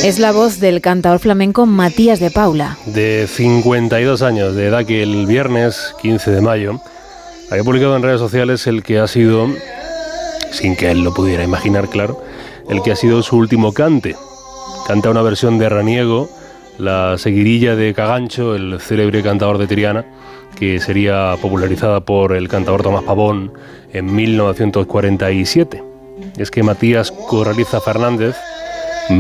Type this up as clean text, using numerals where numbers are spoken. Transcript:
Es la voz del cantador flamenco Matías de Paula. De 52 años de edad, que el viernes 15 de mayo había publicado en redes sociales el que ha sido, sin que él lo pudiera imaginar, claro, el que ha sido su último cante. Canta una versión de Raniego, la seguidilla de Cagancho, el célebre cantador de Triana, que sería popularizada por el cantador Tomás Pavón en 1947. Es que Matías Corraliza Fernández